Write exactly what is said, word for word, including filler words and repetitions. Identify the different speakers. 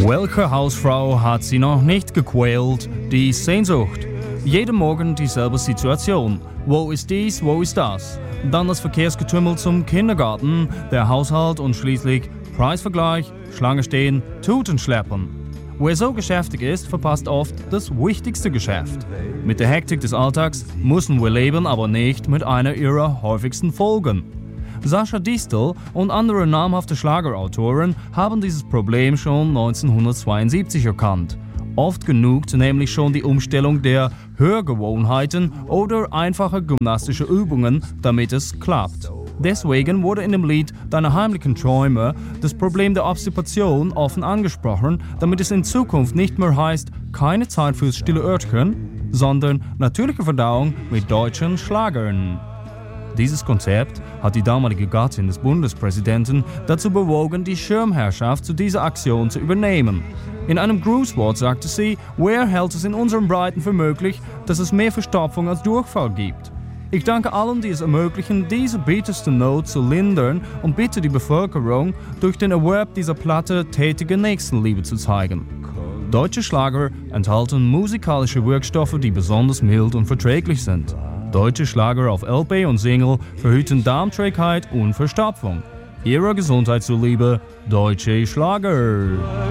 Speaker 1: Welche Hausfrau hat sie noch nicht gequält? Die Sehnsucht. Jeden Morgen dieselbe Situation. Wo ist dies, wo ist das? Dann das Verkehrsgetümmel zum Kindergarten, der Haushalt und schließlich Preisvergleich, Schlange stehen, Tuten schleppen. Wer so geschäftig ist, verpasst oft das wichtigste Geschäft. Mit der Hektik des Alltags müssen wir leben, aber nicht mit einer ihrer häufigsten Folgen. Sascha Distel und andere namhafte Schlagerautoren haben dieses Problem schon neunzehnhundertzweiundsiebzig erkannt. Oft genug nämlich schon die Umstellung der Hörgewohnheiten oder einfache gymnastische Übungen, damit es klappt. Deswegen wurde in dem Lied Deine heimlichen Träume das Problem der Obstipation offen angesprochen, damit es in Zukunft nicht mehr heißt, keine Zeit fürs stille Örtchen, sondern natürliche Verdauung mit deutschen Schlagern. Dieses Konzept hat die damalige Gattin des Bundespräsidenten dazu bewogen, die Schirmherrschaft zu dieser Aktion zu übernehmen. In einem Grußwort sagte sie, wer hält es in unseren Breiten für möglich, dass es mehr Verstopfung als Durchfall gibt? Ich danke allen, die es ermöglichen, diese bitterste Not zu lindern und bitte die Bevölkerung, durch den Erwerb dieser Platte tätige Nächstenliebe zu zeigen. Deutsche Schlager enthalten musikalische Wirkstoffe, die besonders mild und verträglich sind. Deutsche Schlager auf L P und Single verhüten Darmträgheit und Verstopfung. Ihrer Gesundheit zuliebe, deutsche Schlager.